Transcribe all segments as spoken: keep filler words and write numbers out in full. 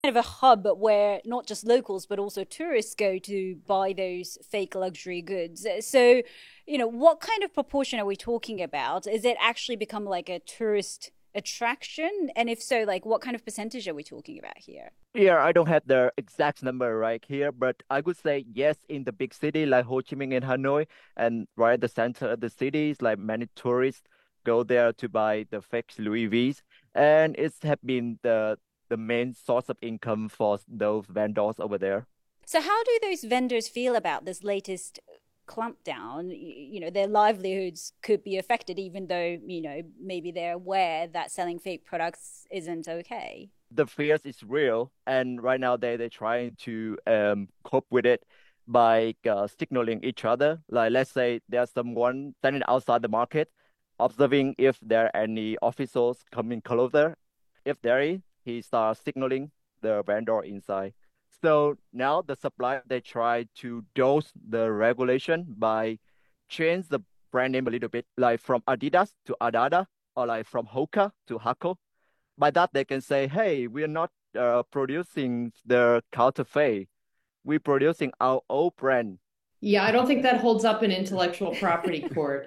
kind of a hub where not just locals but also tourists go to buy those fake luxury goods. So, you know, what kind of proportion are we talking about? Is it actually become like a tourist attraction? And if so, like what kind of percentage are we talking about here? Yeah, I don't have the exact number right here, but I would say yes, in the big city like Ho Chi Minh and Hanoi, and right at the center of the cities, like many tourists go there to buy the fake Louis V's, and it's have been the the main source of income for those vendors over there. So, how do those vendors feel about this latest clampdown? You know, their livelihoods could be affected, even though, you know, maybe they're aware that selling fake products isn't okay. The fears is real, and right now they they're trying to um cope with it by uh, signaling each other. Like let's say there's someone standing outside the market, observing if there are any officials coming closer. If there is, he starts signaling the vendor inside. So now the supplier they try to dose the regulation by change the brand name a little bit, like from Adidas to Adada, or like from Hoka to Hako. By that, they can say, hey, we're not uh, producing the counterfeit. We're producing our own brand. Yeah, I don't think that holds up in intellectual property court.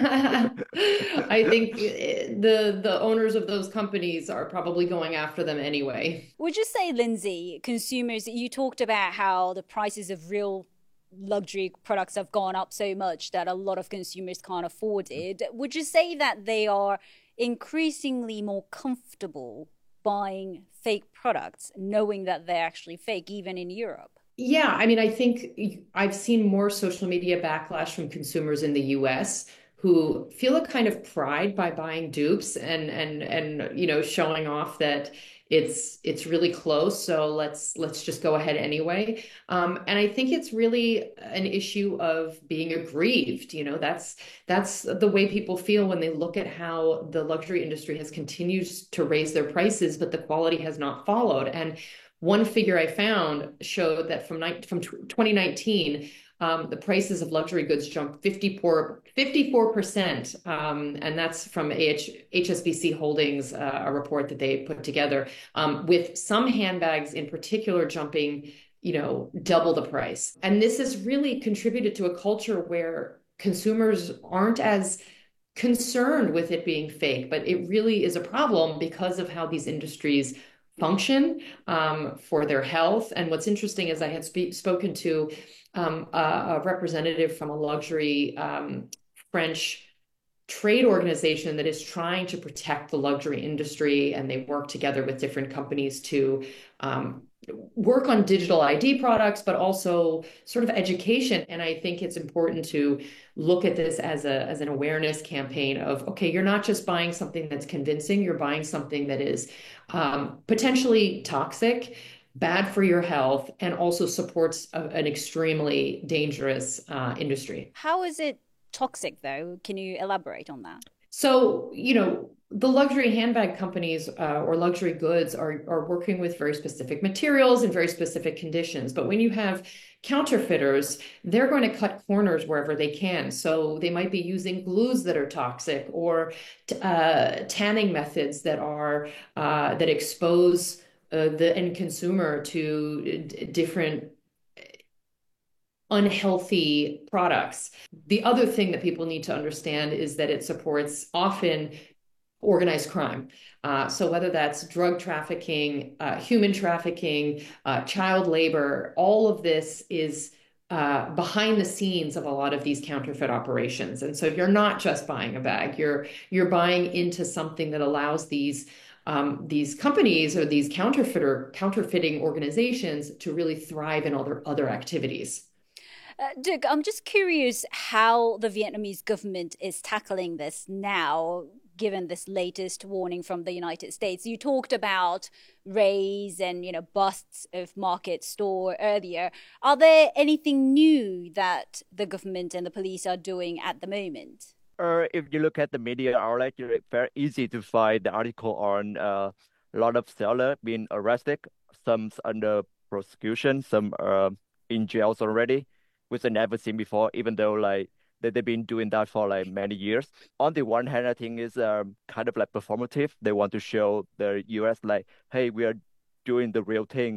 I think eh, the the owners of those companies are probably going after them anyway. Would you say, Lindsay, consumers, you talked about how the prices of real luxury products have gone up so much that a lot of consumers can't afford it. Would you say that they are increasingly more comfortable buying fake products, knowing that they're actually fake, even in Europe? Yeah, I mean, I think I've seen more social media backlash from consumers in the U S who feel a kind of pride by buying dupes and and and you know showing off that it's it's really close, so let's let's just go ahead anyway. Um, and I think it's really an issue of being aggrieved. You know, that's that's the way people feel when they look at how the luxury industry has continued to raise their prices, but the quality has not followed. And one figure I found showed that from from twenty nineteen, um, the prices of luxury goods jumped fifty-four, fifty-four percent. Um, and that's from AH, H S B C Holdings, uh, a report that they put together, um, with some handbags in particular jumping, you know, double the price. And this has really contributed to a culture where consumers aren't as concerned with it being fake, but it really is a problem because of how these industries function, um, for their health. And what's interesting is I had spe- spoken to um, a, a, representative from a luxury um, French trade organization that is trying to protect the luxury industry, and they work together with different companies to um, work on digital I D products, but also sort of education. And I think it's important to look at this as a as an awareness campaign of, okay, you're not just buying something that's convincing, you're buying something that is um, potentially toxic, bad for your health, and also supports a, an extremely dangerous uh, industry. How is it toxic, though? Can you elaborate on that? So, you know, the luxury handbag companies uh, or luxury goods are, are working with very specific materials and very specific conditions. But when you have counterfeiters, they're going to cut corners wherever they can. So they might be using glues that are toxic, or uh, tanning methods that are uh, that expose uh, the end consumer to d- different unhealthy products. The other thing that people need to understand is that it supports often organized crime. Uh, so whether that's drug trafficking, uh, human trafficking, uh, child labor, all of this is uh, behind the scenes of a lot of these counterfeit operations. And so you're not just buying a bag, you're you're buying into something that allows these um, these companies or these counterfeiter counterfeiting organizations to really thrive in other other activities. Uh, Doug, I'm just curious how the Vietnamese government is tackling this now, given this latest warning from the United States. You talked about raids and, you know, busts of Market Store earlier. Are there anything new that the government and the police are doing at the moment? Or if you look at the media outlet, it's very easy to find the article on uh, a lot of sellers being arrested, some's under prosecution, some are in jails already, which I never seen before, even though like that they've been doing that for like many years. On the one hand, I think it's um, kind of like performative. They want to show the U S like, hey, we are doing the real thing.